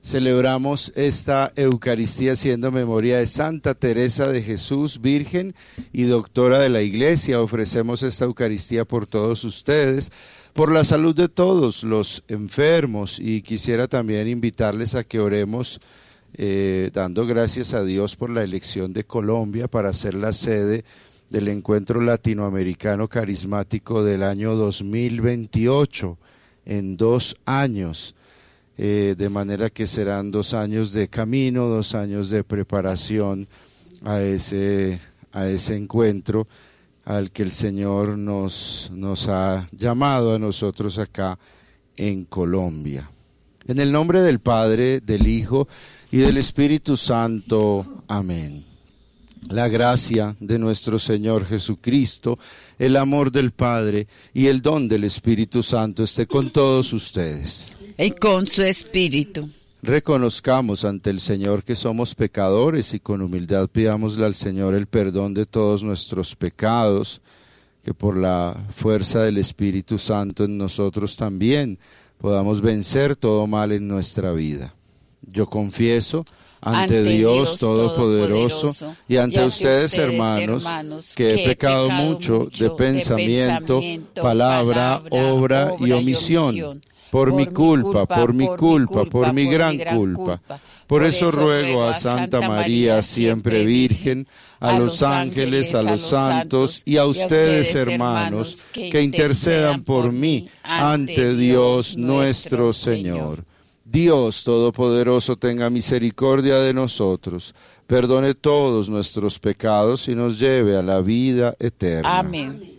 Celebramos esta Eucaristía haciendo memoria de Santa Teresa de Jesús, Virgen y Doctora de la Iglesia. Ofrecemos esta Eucaristía por todos ustedes, por la salud de todos los enfermos, y quisiera también invitarles a que oremos dando gracias a Dios por la elección de Colombia para ser la sede del Encuentro Latinoamericano Carismático del año 2028, en 2 años. De manera que serán 2 años de camino, 2 años de preparación a ese encuentro al que el Señor nos ha llamado a nosotros acá en Colombia. En el nombre del Padre, del Hijo y del Espíritu Santo. Amén. La gracia de nuestro Señor Jesucristo, el amor del Padre y el don del Espíritu Santo esté con todos ustedes. Y con su espíritu. Reconozcamos ante el Señor que somos pecadores y con humildad pidámosle al Señor el perdón de todos nuestros pecados, que por la fuerza del Espíritu Santo en nosotros también podamos vencer todo mal en nuestra vida. Yo confieso ante Dios Todopoderoso y ante ustedes, hermanos, que he pecado mucho de pensamiento, palabra, obra y omisión. Por mi culpa, por mi gran culpa. Por eso ruego a Santa María, siempre Virgen, a los ángeles, a los santos y a ustedes, hermanos, que intercedan por mí ante Dios nuestro Señor. Dios Todopoderoso tenga misericordia de nosotros, perdone todos nuestros pecados y nos lleve a la vida eterna. Amén.